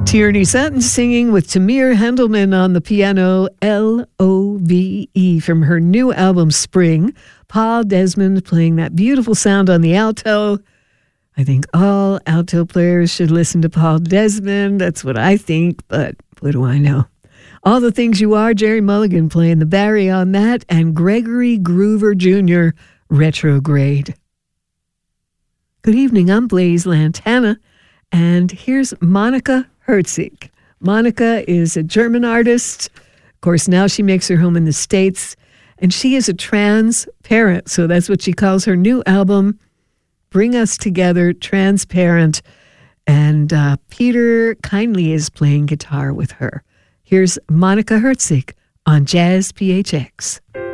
Tierney Sutton singing with Tamir Hendelman on the piano, Love from her new album, Spring. Paul Desmond playing that beautiful sound on the alto. I think all alto players should listen to Paul Desmond. That's what I think, but what do I know? All the Things You Are, Jerry Mulligan playing the Barry on that, and Gregory Groover Jr., Retrograde. Good evening, I'm Blaise Lantana, and here's Monika Herzig. Monika is a German artist. Of course, now she makes her home in the States, and she is a trans parent, so that's what she calls her new album, Bring Us Together, Transparent, and Peter Kindly is playing guitar with her. Here's Monika Herzig on Jazz PHX.